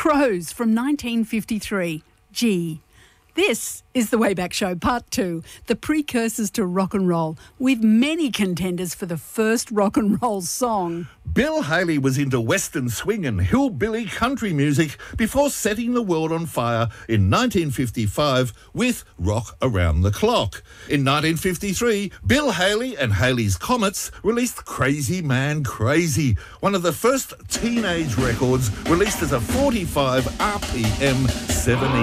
Crows from 1953. G. This is the Wayback Show, Part 2, the precursors to rock and roll, with many contenders for the first rock and roll song. Bill Haley was into western swing and hillbilly country music before setting the world on fire in 1955 with Rock Around the Clock. In 1953, Bill Haley and Haley's Comets released Crazy Man Crazy, one of the first teenage records released as a 45 RPM 7